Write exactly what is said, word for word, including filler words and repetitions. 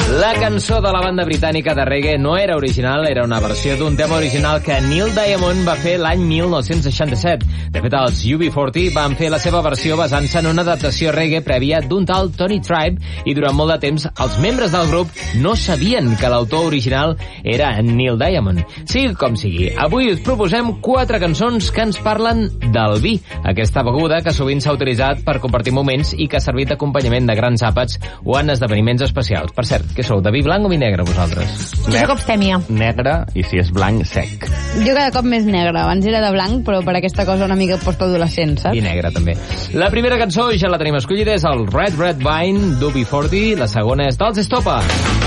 La cançó de la banda britànica de reggae no era original, era una versió d'un tema original que Neil Diamond va fer l'any mil nou-cents seixanta-set. De fet, els U B quaranta van fer la seva versió basant-se en una adaptació reggae prèvia d'un tal Tony Tribe, i durant molt de temps els membres del grup no sabien que l'autor original era Neil Diamond. Sigui com sigui, avui us proposem quatre cançons que ens parlen del vi, aquesta beguda que sovint s'ha utilitzat per compartir moments i que ha servit d'acompanyament de grans àpats o en esdeveniments especials. Per cert, què sou, de vi blanc o vi negre, vosaltres? Jo soc abstèmia. Negre, i si és blanc, sec. Jo cada cop més negre. Abans era de blanc, però per aquesta cosa una mica postadolescent, saps? I negre, també. La primera cançó ja la tenim escollida, és el Red Red Wine d'U B quaranta, la segona és dels Estopa.